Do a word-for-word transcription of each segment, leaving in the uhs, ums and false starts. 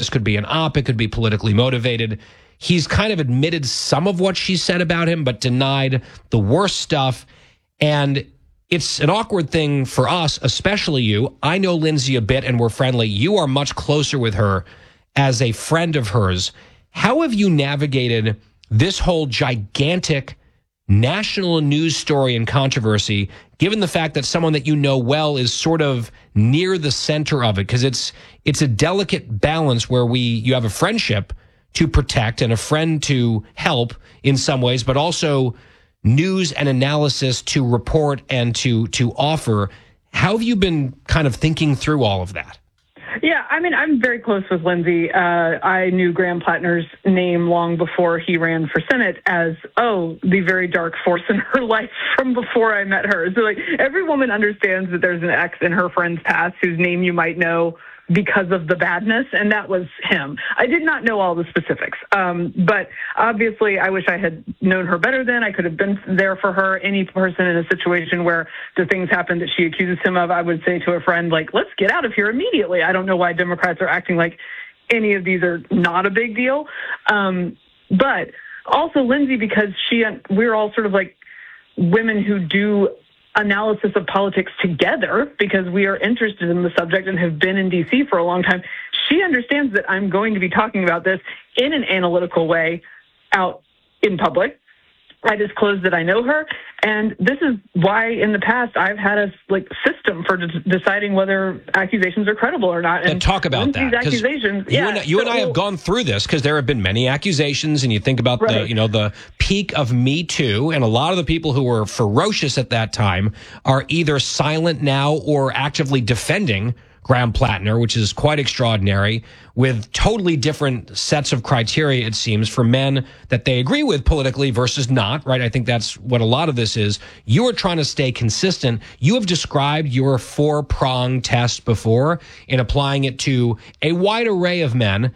This could be an op. It could be politically motivated. He's kind of admitted some of what she said about him, but denied the worst stuff. And it's an awkward thing for us, especially you. I know Lindsay a bit and we're friendly. You are much closer with her as a friend of hers. How have you navigated this whole gigantic national news story and controversy, given the fact that someone that you know well is sort of near the center of it? Because it's it's a delicate balance where we you have a friendship to protect and a friend to help in some ways, but also news and analysis to report and to to offer. How have you been kind of thinking through all of that? Yeah, I mean, I'm very close with Lindsay. Uh, I knew Graham Plattner's name long before he ran for Senate as, oh, the very dark force in her life from before I met her. So, like, every woman understands that there's an ex in her friend's past whose name you might know because of the badness, and that was him. I did not know all the specifics, um, but obviously I wish I had known her better then. I could have been there for her. Any person in a situation where the things happen that she accuses him of, I would say to a friend, like, let's get out of here immediately. I don't know why Democrats are acting like any of these are not a big deal. Um, but also Lindsay, because she, we're all sort of like women who do analysis of politics together because we are interested in the subject and have been in D C for a long time. She understands that I'm going to be talking about this in an analytical way out in public. I disclosed that I know her, and this is why in the past I've had a like system for de- deciding whether accusations are credible or not. And, and talk about Lindsay's that. Accusations, you yeah, and, you so, and I have gone through this because there have been many accusations, and you think about right. the you know the peak of Me Too, and a lot of the people who were ferocious at that time are either silent now or actively defending Graham Plattner, which is quite extraordinary, with totally different sets of criteria, it seems, for men that they agree with politically versus not, right? I think that's what a lot of this is. You are trying to stay consistent. You have described your four-prong test before in applying it to a wide array of men.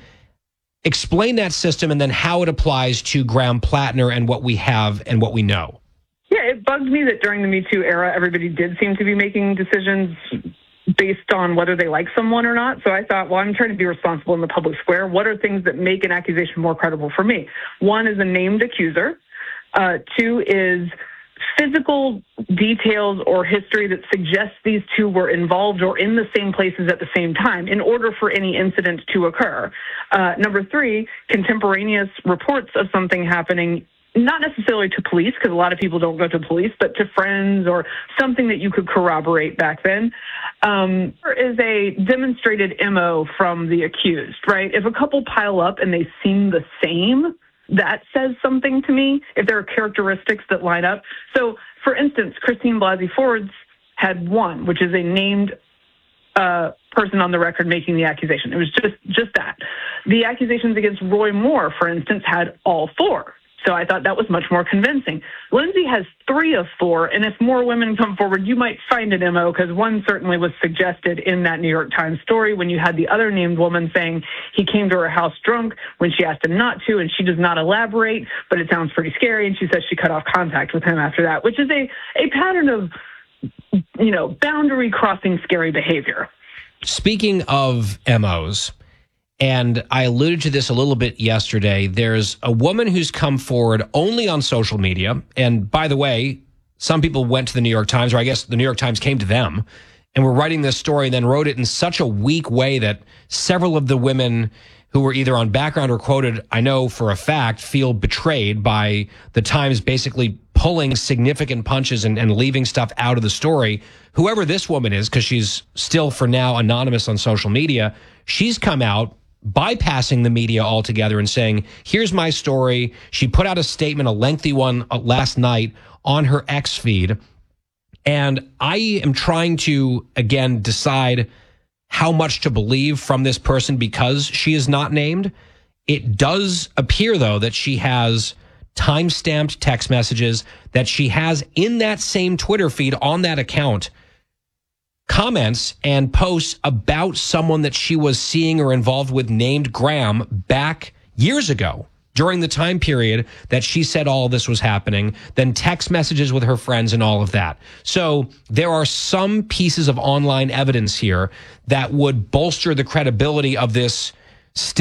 Explain that system and then how it applies to Graham Plattner and what we have and what we know. Yeah, it bugged me that during the Me Too era, everybody did seem to be making decisions based on whether they like someone or not. So I thought, well, I'm trying to be responsible in the public square. What are things that make an accusation more credible for me? One is a named accuser. Uh, two is physical details or history that suggests these two were involved or in the same places at the same time in order for any incident to occur. Uh, number three, contemporaneous reports of something happening, not necessarily to police, because a lot of people don't go to police, but to friends or something that you could corroborate back then. Um, there is a demonstrated M O from the accused, right? If a couple pile up and they seem the same, that says something to me, if there are characteristics that line up. So, for instance, Christine Blasey Ford's had one, which is a named uh, person on the record making the accusation. It was just, just that. The accusations against Roy Moore, for instance, had all four. So I thought that was much more convincing. Lindsay has three of four, and if more women come forward, you might find an M O, because one certainly was suggested in that New York Times story when you had the other named woman saying he came to her house drunk when she asked him not to, and she does not elaborate, but it sounds pretty scary, and she says she cut off contact with him after that, which is a, a pattern of, you know, boundary-crossing scary behavior. Speaking of M Os, and I alluded to this a little bit yesterday, there's a woman who's come forward only on social media. And by the way, some people went to the New York Times, or I guess the New York Times came to them, and were writing this story and then wrote it in such a weak way that several of the women who were either on background or quoted, I know for a fact, feel betrayed by the Times basically pulling significant punches and, and leaving stuff out of the story. Whoever this woman is, because she's still for now anonymous on social media, she's come out bypassing the media altogether and saying, here's my story. She put out a statement, a lengthy one uh, last night on her X feed. And I am trying to, again, decide how much to believe from this person because she is not named. It does appear, though, that she has time-stamped text messages, that she has in that same Twitter feed on that account comments and posts about someone that she was seeing or involved with named Graham back years ago during the time period that she said all this was happening, then text messages with her friends and all of that. So there are some pieces of online evidence here that would bolster the credibility of this